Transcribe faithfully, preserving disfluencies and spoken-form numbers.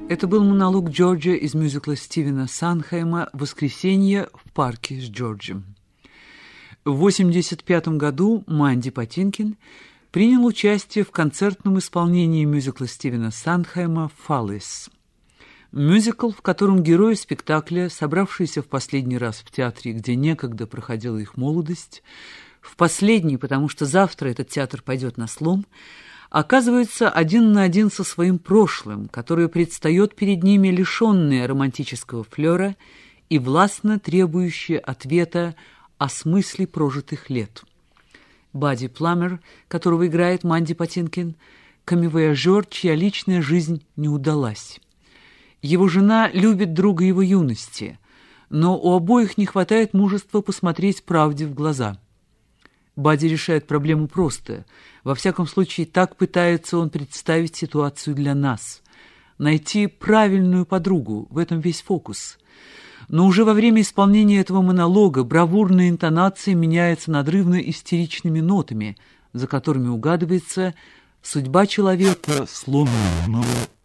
Это был монолог Джорджа из мюзикла Стивена Сандхейма «Воскресенье в парке с Джорджем». В восемьдесят пятом году Манди Патинкин принял участие в концертном исполнении мюзикла Стивена Сандхейма «Фаллес». Мюзикл, в котором герои спектакля, собравшиеся в последний раз в театре, где некогда проходила их молодость, в последний, потому что завтра этот театр пойдет на слом, оказываются один на один со своим прошлым, которое предстает перед ними лишенное романтического флера и властно требующее ответа о смысле прожитых лет. Бадди Пламер, которого играет Манди Патинкин, камевояжер, чья личная жизнь не удалась. Его жена любит друга его юности, но у обоих не хватает мужества посмотреть правде в глаза. Бадди решает проблему просто. Во всяком случае, так пытается он представить ситуацию для нас. Найти правильную подругу, в этом весь фокус. Но уже во время исполнения этого монолога бравурная интонация меняется надрывно-истеричными нотами, за которыми угадывается судьба человека, сломанного